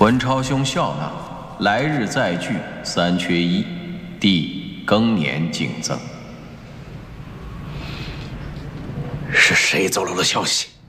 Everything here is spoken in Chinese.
文超兄笑纳，来日再聚3缺1，弟庚年敬赠。 是谁走漏了消息？